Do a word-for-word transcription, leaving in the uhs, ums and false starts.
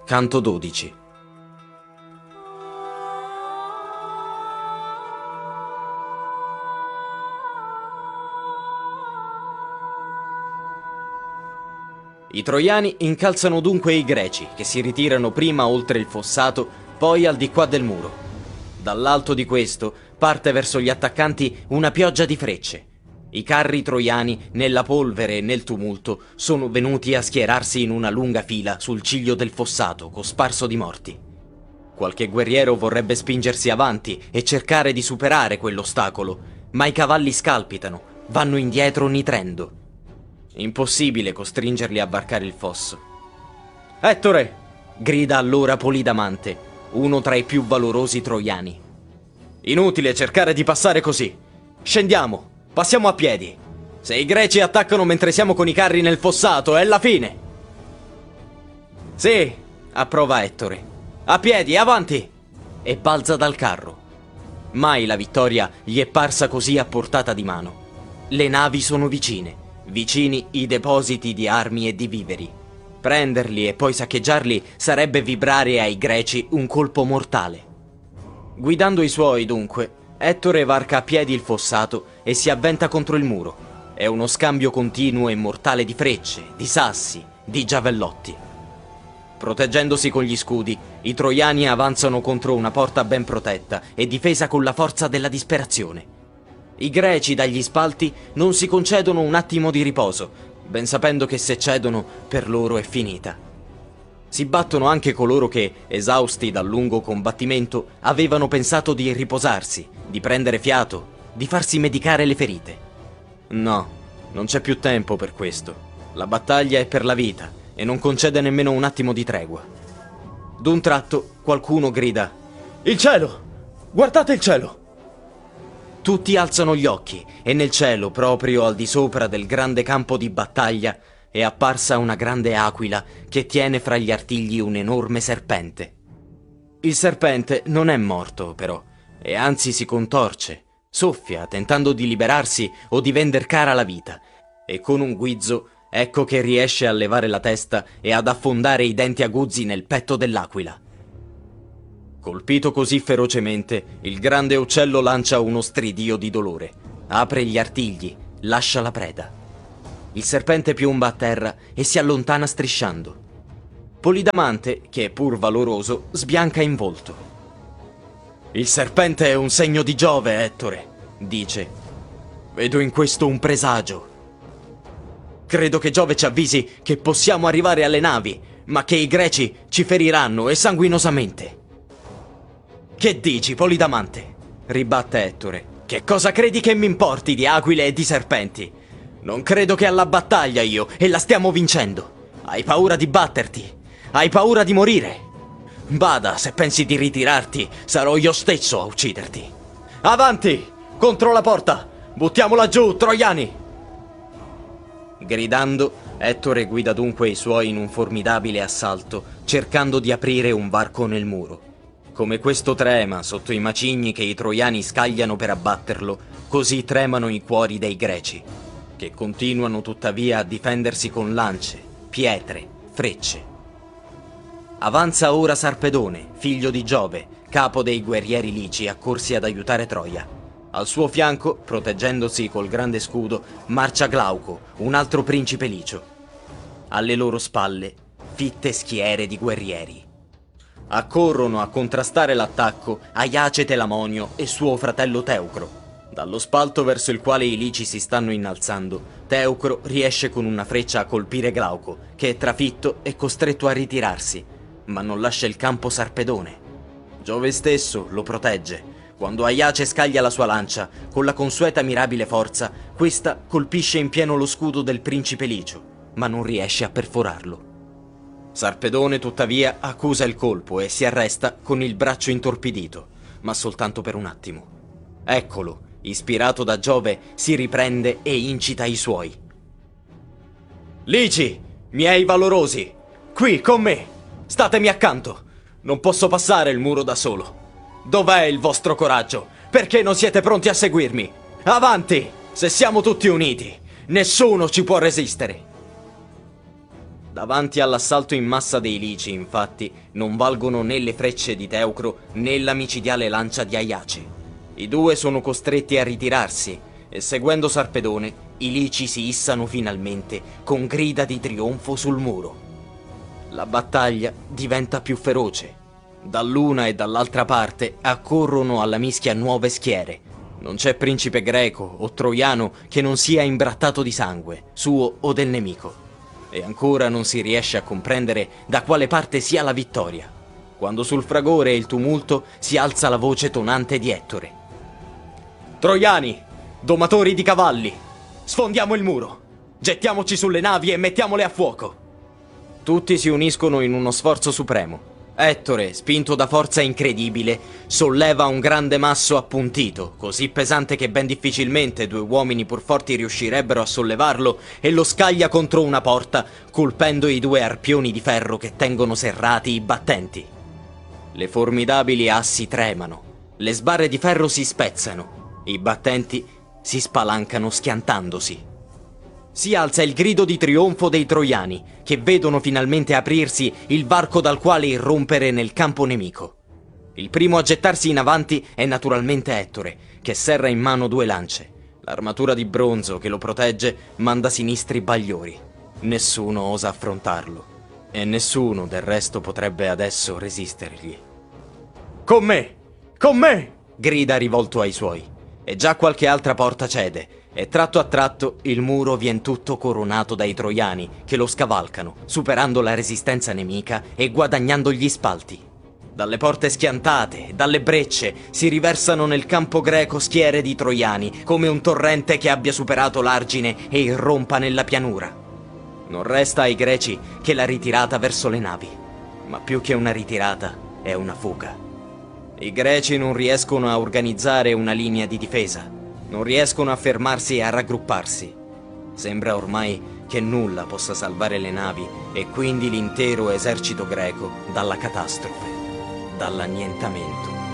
Canto dodici. I troiani incalzano dunque i greci, che si ritirano prima oltre il fossato, poi al di qua del muro. Dall'alto di questo parte verso gli attaccanti una pioggia di frecce. I carri troiani, nella polvere e nel tumulto, sono venuti a schierarsi in una lunga fila sul ciglio del fossato, cosparso di morti. Qualche guerriero vorrebbe spingersi avanti e cercare di superare quell'ostacolo, ma i cavalli scalpitano, vanno indietro nitrendo. Impossibile costringerli a varcare il fosso. «Ettore!» grida allora Polidamante, uno tra i più valorosi troiani. «Inutile cercare di passare così. Scendiamo, passiamo a piedi. Se i greci attaccano mentre siamo con i carri nel fossato, è la fine!» «Sì!» approva Ettore. «A piedi, avanti!» e balza dal carro. Mai la vittoria gli è parsa così a portata di mano. Le navi sono vicine. Vicini i depositi di armi e di viveri. Prenderli e poi saccheggiarli sarebbe vibrare ai greci un colpo mortale. Guidando i suoi, dunque, Ettore varca a piedi il fossato e si avventa contro il muro. È uno scambio continuo e mortale di frecce, di sassi, di giavellotti. Proteggendosi con gli scudi, i troiani avanzano contro una porta ben protetta e difesa con la forza della disperazione. I greci dagli spalti non si concedono un attimo di riposo, ben sapendo che se cedono per loro è finita. Si battono anche coloro che, esausti dal lungo combattimento, avevano pensato di riposarsi, di prendere fiato, di farsi medicare le ferite. No, non c'è più tempo per questo. La battaglia è per la vita e non concede nemmeno un attimo di tregua. D'un tratto qualcuno grida: «Il cielo! Guardate il cielo!» Tutti alzano gli occhi e nel cielo, proprio al di sopra del grande campo di battaglia, è apparsa una grande aquila che tiene fra gli artigli un enorme serpente. Il serpente non è morto, però, e anzi si contorce, soffia, tentando di liberarsi o di vender cara la vita, e con un guizzo ecco che riesce a levare la testa e ad affondare i denti aguzzi nel petto dell'aquila. Colpito così ferocemente, il grande uccello lancia uno stridio di dolore, apre gli artigli, lascia la preda. Il serpente piomba a terra e si allontana strisciando. Polidamante, che è pur valoroso, sbianca in volto. «Il serpente è un segno di Giove, Ettore», dice. «Vedo in questo un presagio. Credo che Giove ci avvisi che possiamo arrivare alle navi, ma che i greci ci feriranno e sanguinosamente». «Che dici, Polidamante?» ribatte Ettore. «Che cosa credi che mi importi di aquile e di serpenti? Non credo che alla battaglia io, e la stiamo vincendo. Hai paura di batterti? Hai paura di morire? Bada, se pensi di ritirarti, sarò io stesso a ucciderti. Avanti! Contro la porta! Buttiamola giù, troiani!» Gridando, Ettore guida dunque i suoi in un formidabile assalto, cercando di aprire un varco nel muro. Come questo trema sotto i macigni che i troiani scagliano per abbatterlo, così tremano i cuori dei greci, che continuano tuttavia a difendersi con lance, pietre, frecce. Avanza ora Sarpedone, figlio di Giove, capo dei guerrieri lici accorsi ad aiutare Troia. Al suo fianco, proteggendosi col grande scudo, marcia Glauco, un altro principe licio. Alle loro spalle, fitte schiere di guerrieri. Accorrono a contrastare l'attacco Aiace Telamonio e suo fratello Teucro. Dallo spalto verso il quale i lici si stanno innalzando, Teucro riesce con una freccia a colpire Glauco, che è trafitto e costretto a ritirarsi, ma non lascia il campo Sarpedone. Giove stesso lo protegge. Quando Aiace scaglia la sua lancia, con la consueta mirabile forza, questa colpisce in pieno lo scudo del principe licio, ma non riesce a perforarlo. Sarpedone, tuttavia, accusa il colpo e si arresta con il braccio intorpidito, ma soltanto per un attimo. Eccolo, ispirato da Giove, si riprende e incita i suoi. «Lici, miei valorosi, qui con me, statemi accanto. Non posso passare il muro da solo. Dov'è il vostro coraggio? Perché non siete pronti a seguirmi? Avanti! Se siamo tutti uniti, nessuno ci può resistere!» Davanti all'assalto in massa dei Lici, infatti, non valgono né le frecce di Teucro né la micidiale lancia di Aiace. I due sono costretti a ritirarsi e, seguendo Sarpedone, i Lici si issano finalmente con grida di trionfo sul muro. La battaglia diventa più feroce. Dall'una e dall'altra parte accorrono alla mischia nuove schiere. Non c'è principe greco o troiano che non sia imbrattato di sangue, suo o del nemico. E ancora non si riesce a comprendere da quale parte sia la vittoria, quando sul fragore e il tumulto si alza la voce tonante di Ettore. Troiani, domatori di cavalli, sfondiamo il muro, gettiamoci sulle navi e mettiamole a fuoco. Tutti si uniscono in uno sforzo supremo. Ettore, spinto da forza incredibile, solleva un grande masso appuntito, così pesante che ben difficilmente due uomini pur forti riuscirebbero a sollevarlo, e lo scaglia contro una porta, colpendo i due arpioni di ferro che tengono serrati i battenti. Le formidabili assi tremano, le sbarre di ferro si spezzano, i battenti si spalancano schiantandosi. Si alza il grido di trionfo dei troiani, che vedono finalmente aprirsi il varco dal quale irrompere nel campo nemico. Il primo a gettarsi in avanti è naturalmente Ettore, che serra in mano due lance. L'armatura di bronzo che lo protegge manda sinistri bagliori. Nessuno osa affrontarlo, e nessuno del resto potrebbe adesso resistergli. «Con me! Con me!» grida rivolto ai suoi, e già qualche altra porta cede, e tratto a tratto il muro vien tutto coronato dai troiani che lo scavalcano, superando la resistenza nemica e guadagnando gli spalti. Dalle porte schiantate, dalle brecce, si riversano nel campo greco schiere di troiani, come un torrente che abbia superato l'argine e irrompa nella pianura. Non resta ai greci che la ritirata verso le navi, ma più che una ritirata è una fuga. I greci non riescono a organizzare una linea di difesa. Non riescono a fermarsi e a raggrupparsi. Sembra ormai che nulla possa salvare le navi e quindi l'intero esercito greco dalla catastrofe, dall'annientamento.